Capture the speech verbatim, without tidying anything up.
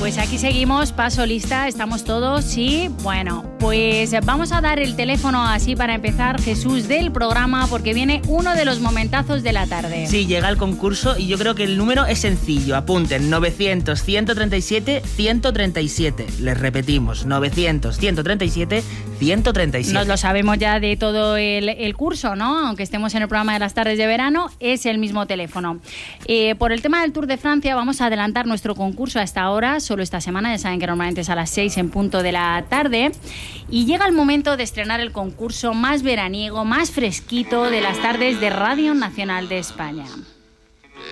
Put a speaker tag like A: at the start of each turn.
A: Pues aquí seguimos, paso lista, estamos todos y bueno, pues vamos a dar el teléfono así para empezar, Jesús, del programa, porque viene uno de los momentazos de la tarde.
B: Sí, llega el concurso y yo creo que el número es sencillo, apunten, novecientos, ciento treinta y siete, ciento treinta y siete, les repetimos, novecientos, ciento treinta y siete, ciento treinta y siete.
A: Nos lo sabemos ya de todo el, el curso, ¿no? Aunque estemos en el programa de las tardes de verano, es el mismo teléfono. Eh, por el tema del Tour de Francia vamos a adelantar nuestro concurso a esta hora, solo esta semana, ya saben que normalmente es a las seis en punto de la tarde, y llega el momento de estrenar el concurso más veraniego, más fresquito de las tardes de Radio Nacional de España.